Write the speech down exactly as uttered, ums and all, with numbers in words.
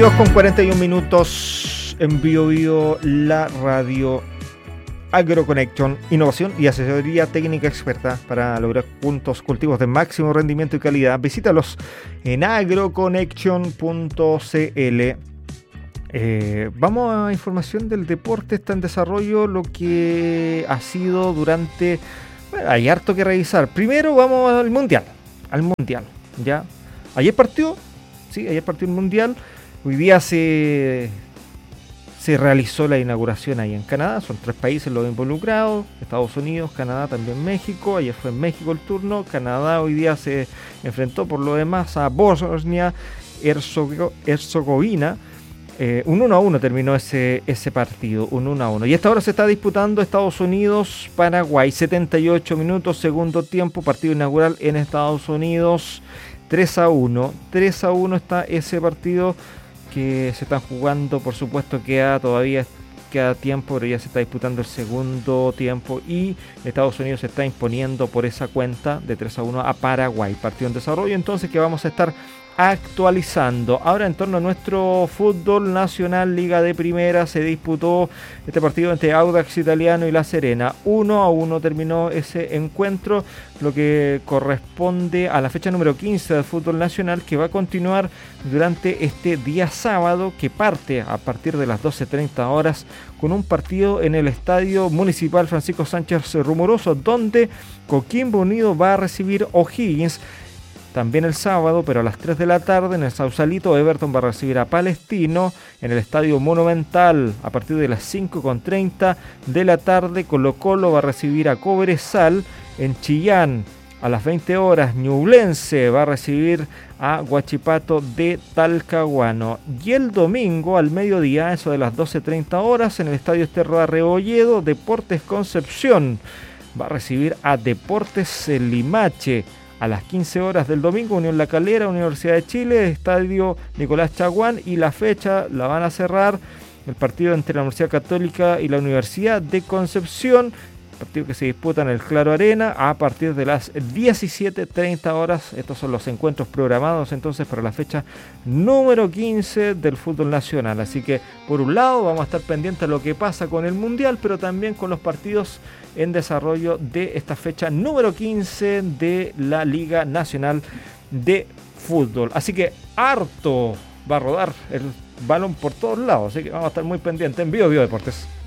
Con cuarenta y un minutos en Bio Bio, la radio AgroConnection, innovación y asesoría técnica experta para lograr juntos cultivos de máximo rendimiento y calidad. Visítalos en agroconnection punto c l. Eh, vamos a información del deporte. Está en desarrollo lo que ha sido durante... Bueno, hay harto que revisar. Primero vamos al Mundial. Al Mundial, ¿ya? Ayer partió, sí, ayer partió el Mundial. Hoy día se, se realizó la inauguración ahí en Canadá. Son tres países los involucrados: Estados Unidos, Canadá, también México. Ayer fue en México el turno. Canadá hoy día se enfrentó por lo demás a Bosnia Herzegovina. Eh, un uno a uno terminó ese, ese partido, un uno a uno. Y esta hora se está disputando Estados Unidos-Paraguay. setenta y ocho minutos, segundo tiempo, partido inaugural en Estados Unidos. tres a uno. tres a uno está ese partido que se están jugando. Por supuesto queda todavía queda tiempo, pero ya se está disputando el segundo tiempo y Estados Unidos se está imponiendo por esa cuenta de tres a uno a Paraguay. Partido en desarrollo entonces que vamos a estar actualizando. Ahora, en torno a nuestro fútbol nacional, Liga de Primera, se disputó este partido entre Audax Italiano y La Serena. uno a uno terminó ese encuentro, lo que corresponde a la fecha número quince del fútbol nacional, que va a continuar durante este día sábado, que parte a partir de las doce treinta horas con un partido en el Estadio Municipal Francisco Sánchez Rumoroso, donde Coquimbo Unido va a recibir O'Higgins. También el sábado, pero a las tres de la tarde, en el Sausalito, Everton va a recibir a Palestino. En el Estadio Monumental, a partir de las cinco treinta de la tarde, Colo Colo va a recibir a Cobresal. En Chillán, a las veinte horas, Ñublense va a recibir a Huachipato de Talcahuano. Y el domingo, al mediodía, eso de las doce treinta horas, en el Estadio Sterro de Rebolledo, Deportes Concepción va a recibir a Deportes Limache. A las quince horas del domingo, Unión La Calera, Universidad de Chile, Estadio Nicolás Chaguán, y la fecha la van a cerrar el partido entre la Universidad Católica y la Universidad de Concepción, partido que se disputa en el Claro Arena a partir de las diecisiete treinta horas. Estos son los encuentros programados entonces para la fecha número quince del fútbol nacional. Así que por un lado vamos a estar pendientes de lo que pasa con el Mundial, pero también con los partidos en desarrollo de esta fecha número quince de la Liga Nacional de Fútbol. Así que harto va a rodar el balón por todos lados, así que vamos a estar muy pendientes en Bio Bio Deportes.